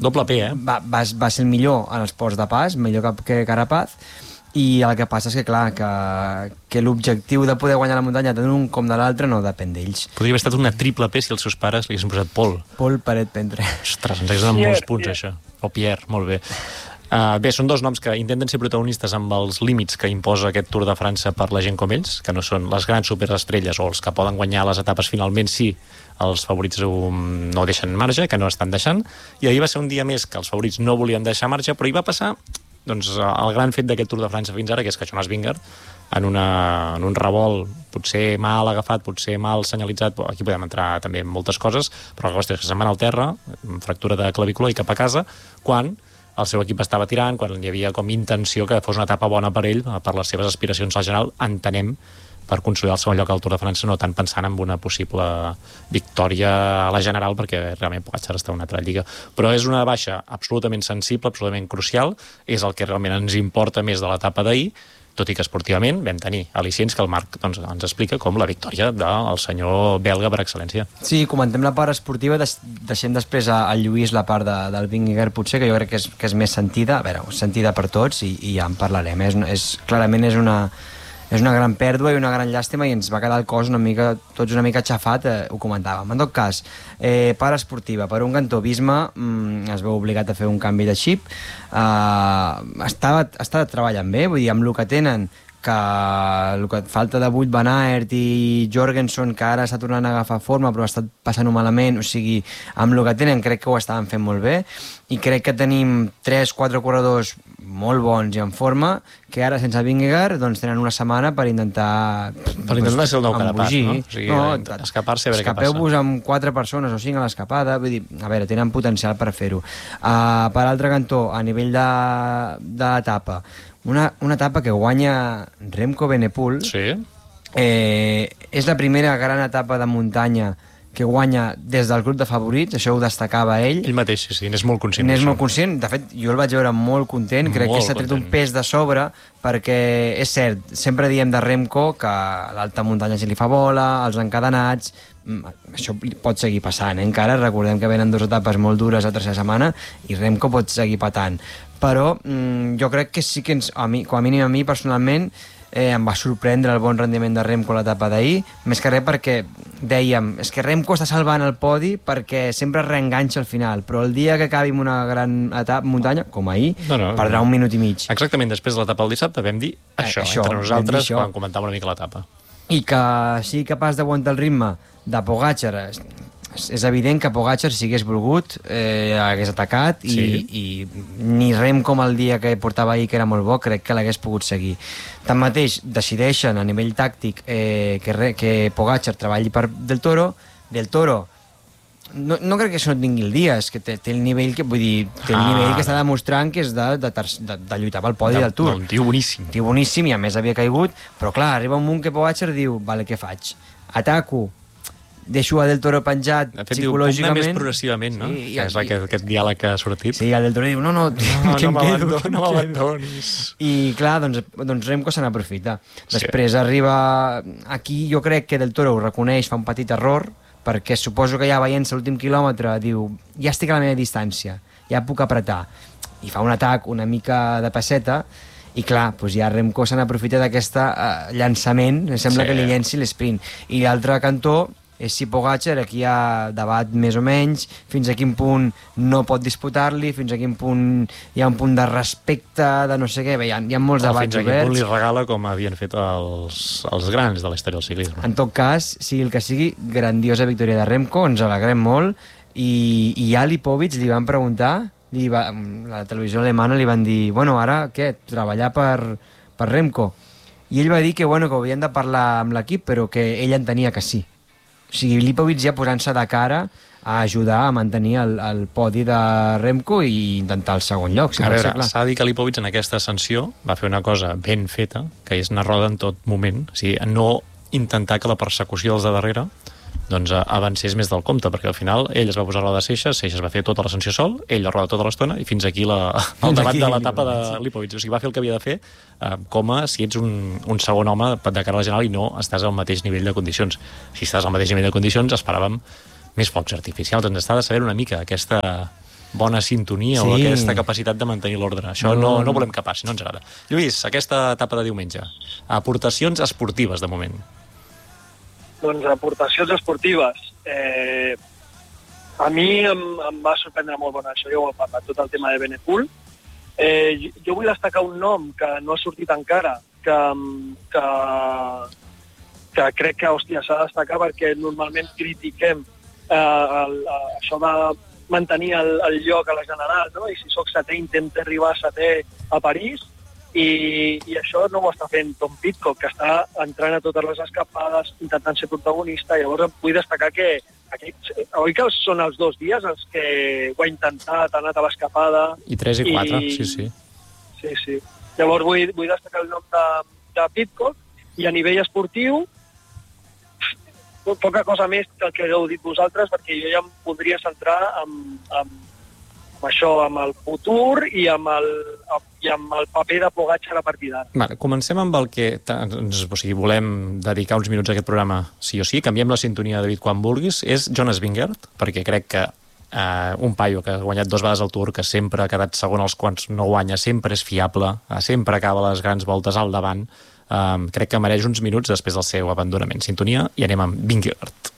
Doble P, va ser el millor en els ports de pas, millor que Carapaz, i el que passa és que, clar, que l'objectiu de poder guanyar la muntanya tant un com de l'altre no depèn d'ells. Podria haver estat una triple P si els seus pares li haguessin posat Pol. Pol Paret Pentre. Ostres, ens hagués donat molts punts, això. O Pierre, molt bé. Bé, són dos noms que intenten ser protagonistes amb els límits que imposa aquest Tour de França per la gent com ells, que no són les grans superestrelles o els que poden guanyar les etapes finalment, sí, els favorits no deixen marge, que no estan deixant, i ahir va ser un dia més que els favorits no volien deixar marge, però hi va passar doncs, el gran fet d'aquest Tour de França fins ara, que és que Jonas Vingegaard, en un revolt potser mal agafat, potser mal senyalitzat, aquí podem entrar també en moltes coses, però la qüestió és que se'n va anar al terra, amb fractura de clavícula i cap a casa, quan el seu equip estava tirant, quan hi havia com intenció que fos una etapa bona per ell, per les seves aspiracions al general, entenem, per consolidar el segon lloc al Tour de França, no tant pensant en una possible victòria a la general, perquè realment Pogačar està en una altra lliga. Però és una baixa absolutament sensible, absolutament crucial, és el que realment ens importa més de l'etapa d'ahir, tot i que esportivament vam tenir al·licients que el Marc doncs, ens explica com la victòria del senyor belga per excel·lència. Sí, comentem la part esportiva, deixem després al Lluís la part del Vingegaard, potser, que jo crec que és més sentida, a veure, sentida per tots, i ja en parlarem. Clarament és una gran pèrdua i una gran llàstima, i ens va quedar el cos tots una mica xafat, ho comentàvem. En tot cas, part esportiva, per un cantó, Visma es veu obligat a fer un canvi de xip, està treballant bé, vull dir, amb el que tenen, que falta de Wout van Aert i Jorgensen, que ara està tornant a agafar forma però ha estat passant-ho malament, o sigui, amb el que tenen crec que ho estaven fent molt bé, i crec que tenim 3-4 corredors molt bons i en forma, que ara sense Vingegaard doncs tenen una setmana per intentar ser el nou Carapaz, no? O sigui, escapar-se a veure què passa. Escapeu-vos amb 4 persones o 5 a l'escapada, vull dir, a veure, tenen potencial per fer-ho. Per altre cantó, a nivell d'etapa, una etapa que guanya Remco Evenepoel, sí. És la primera gran etapa de muntanya que guanya des del grup de favorits, això ho destacava ell. Ell mateix, sí, n'és molt conscient. N'és molt conscient, de fet, jo el vaig veure molt content, crec que s'ha tret un pes de sobre, perquè és cert, sempre diem de Remco que l'alta muntanya si li fa bola, els encadenats, això pot seguir passant, encara recordem que venen 2 etapes molt dures la tercera setmana i Remco pot seguir patant, però jo crec que sí que com a mínim a mi personalment em va sorprendre el bon rendiment de Remco a l'etapa d'ahir, més que res perquè dèiem, és que Remco està salvant el podi perquè sempre reenganxa al final, però el dia que acabi amb una gran muntanya, com ahir, perdrà 1 minut i mig. Exactament, després de l'etapa del dissabte vam dir això entre nosaltres quan comentàvem una mica l'etapa. I que sigui capaç d'aguantar el ritme de Pogačar, és evident que Pogačar, si hagués volgut, hagués atacat, i ni Remco com el dia que portava ahir, que era molt bo, crec que l'hagués pogut seguir. Tanmateix, decideixen a nivell tàctic que Pogačar treballi per Del Toro. Del Toro no crec que això no tingui el dia, és que té el nivell que, vull dir, té el nivell que està demostrant que és de lluitar pel podi del Tour. Un tio boníssim. Un tio boníssim, i a més havia caigut, però clar, arriba un munt que Pogačar diu, vale, què faig? Ataco, deixo a Del Toro penjat psicològicament. Diu, més progressivament, no? Sí, és aquest diàleg que ha sortit. Sí, el Del Toro diu, no m'abandonis. I clar, doncs Remco se n'aprofita. Després arriba aquí, jo crec que Del Toro ho reconeix, fa un petit error, perquè suposo que ja veient-se l'últim quilòmetre diu, ja estic a la meva distància, ja puc apretar, i fa un atac una mica de passeta, i clar, doncs ja Remco se n'aprofita d'aquest llançament, sembla que li llenci l'esprint. I l'altre cantó és si Pogačar, aquí hi ha debat més o menys, fins a quin punt no pot disputar-li, fins a quin punt hi ha un punt de respecte, de no sé què, hi ha molts debats oberts. Fins a quin punt li regala com havien fet els grans de la història del ciclisme. En tot cas, sigui el que sigui, grandiosa victòria de Remco, ens alegrem molt, i a Lipovic li van preguntar, la televisió alemana li van dir, bueno, ara què, treballar per Remco? I ell va dir que ho havien de parlar amb l'equip, però que ell entenia que sí. O sigui, Lipovic ja posant-se de cara a ajudar a mantenir el podi de Remco i intentar el segon lloc. A veure, s'ha de dir que Lipovic en aquesta ascensió va fer una cosa ben feta, que és anar roda en tot moment, o sigui, no intentar que la persecució dels de darrere doncs avancés més del compte, perquè al final ell es va posar a roda de Seixas va fer tota l'ascensió sol, ell la roda tota l'estona i fins aquí el debat de l'etapa de Lipovic. O sigui, va fer el que havia de fer com a si ets un segon home de cara a la general i no estàs al mateix nivell de condicions. Si estàs al mateix nivell de condicions esperàvem més focs artificials. Ens està de saber una mica aquesta bona sintonia o aquesta capacitat de mantenir l'ordre. Això no volem que passi, no ens agrada. Lluís, aquesta etapa de diumenge, aportacions esportives de moment. Doncs aportacions esportives. A mi em va sorprendre molt, això ja ho he parlat, tot el tema de Benepul. Jo vull destacar un nom que no ha sortit encara, que crec que, s'ha de destacar perquè normalment critiquem això de mantenir el lloc a la general, no? I si sóc setè intento arribar a setè a París, i això no ho està fent Tom Pidcock, que està entrant a totes les escapades, intentant ser protagonista. Llavors vull destacar que oi que són els 2 dies els que ho ha intentat, ha anat a l'escapada... I 3 i 4, sí. Sí. Llavors vull destacar el nom de Pidcock, i a nivell esportiu poca cosa més que el que heu dit vosaltres, perquè jo ja em podria centrar amb això, amb el futur i amb el paper de Pogačar a partir d'ara. Vale, comencem amb el que... volem dedicar uns minuts a aquest programa, sí o sí. Canviem la sintonia, David, quan vulguis. És Jonas Vingegaard, perquè crec que un paio que ha guanyat 2 vegades el Tour, que sempre ha quedat segon als quants no guanya, sempre és fiable, sempre acaba les grans voltes al davant. Crec que mereix uns minuts després del seu abandonament. Sintonia, i anem amb Vingegaard.